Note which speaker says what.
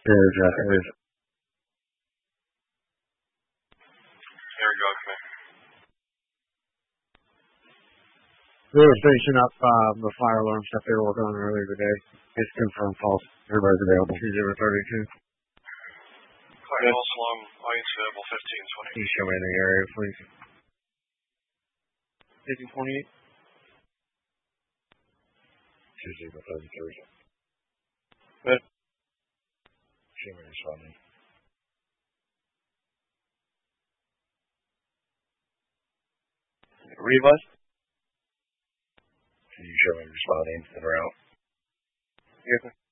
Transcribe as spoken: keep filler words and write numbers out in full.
Speaker 1: There's, uh, there's
Speaker 2: There you go, okay.
Speaker 1: They were finishing up uh, the fire alarm stuff they were working on earlier today. It's confirmed false. Everybody's available. Two zero thirty-two.
Speaker 2: Fire false alarm, audience available fifteen twenty.
Speaker 1: Can you show me in the area, please? fifteen twenty-eight. two zero thirty-three. Good. Show me responding. Rivas? Can you show me responding and around? Yes, sir.